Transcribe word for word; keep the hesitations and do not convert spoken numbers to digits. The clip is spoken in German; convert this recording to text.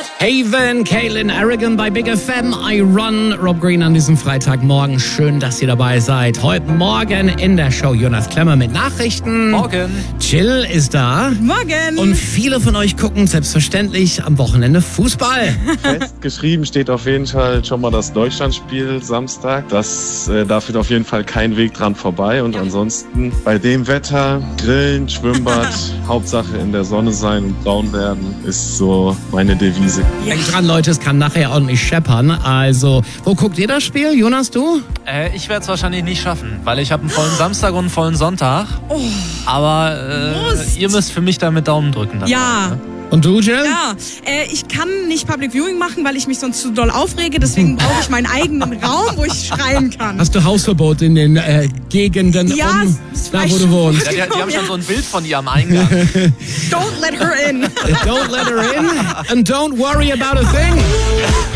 Haven, Kaylin Aragon bei Big F M, I Run, Rob Green an diesem Freitagmorgen. Schön, dass ihr dabei seid. Heute Morgen in der Show Jonas Klemmer mit Nachrichten. Morgen. Jill ist da. Morgen. Und viele von euch gucken selbstverständlich am Wochenende Fußball. Festgeschrieben steht auf jeden Fall schon mal das Deutschlandspiel Samstag. Das, äh, da führt auf jeden Fall kein Weg dran vorbei. Und ansonsten bei dem Wetter, Grillen, Schwimmbad, Hauptsache in der Sonne sein und braun werden, ist so meine Devise. Denkt dran, Leute, es kann nachher ordentlich scheppern. Also, wo guckt ihr das Spiel? Jonas, du? Äh, ich werde es wahrscheinlich nicht schaffen, weil ich habe einen vollen Samstag und einen vollen Sonntag. Oh, Aber äh, ihr müsst für mich da mit Daumen drücken. Dabei, ja. Ne? Und du, Jill? Ja, äh, ich kann nicht Public Viewing machen, weil ich mich sonst zu doll aufrege. Deswegen brauche ich meinen eigenen Raum, wo ich schreien kann. Hast du Hausverbot in den äh, Gegenden Ja, um, es da war wo du schon- wohnst? Ja, die, die haben schon so ein Bild von ihr am Eingang. Don't let her in. Don't let her in and don't worry about a thing.